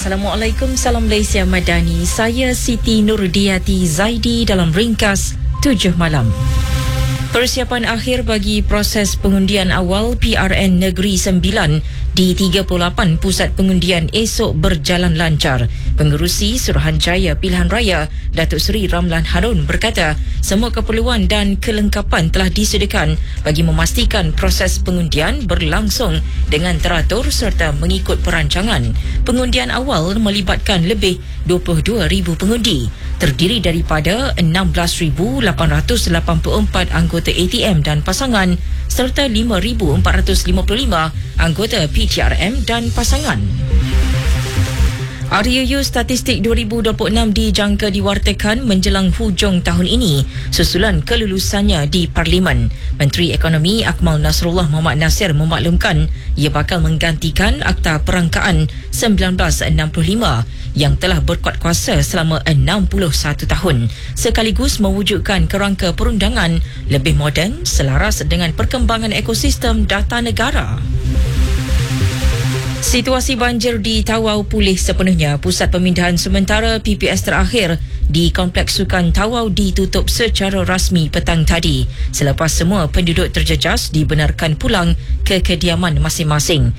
Assalamualaikum, salam Malaysia Madani. Saya Siti Nurdiati Zaidi dalam ringkas 7 malam. Persiapan akhir bagi proses pengundian awal PRN Negeri Sembilan di 38 pusat pengundian esok berjalan lancar. Pengerusi Suruhanjaya Pilihan Raya Datuk Seri Ramlan Harun berkata semua keperluan dan kelengkapan telah disediakan bagi memastikan proses pengundian berlangsung dengan teratur serta mengikut perancangan. Pengundian awal melibatkan lebih 22,000 pengundi, terdiri daripada 16,884 anggota ATM dan pasangan serta 5,455 anggota PTRM dan pasangan. RUU Statistik 2026 dijangka diwartakan menjelang hujung tahun ini susulan kelulusannya di Parlimen. Menteri Ekonomi Akmal Nasrullah Mohamad Nasir memaklumkan ia bakal menggantikan Akta Perangkaan 1965 yang telah berkuat kuasa selama 61 tahun, sekaligus mewujudkan kerangka perundangan lebih moden selaras dengan perkembangan ekosistem data negara. Situasi banjir di Tawau pulih sepenuhnya. Pusat pemindahan sementara PPS terakhir di Kompleks Sukan Tawau ditutup secara rasmi petang tadi selepas semua penduduk terjejas dibenarkan pulang ke kediaman masing-masing.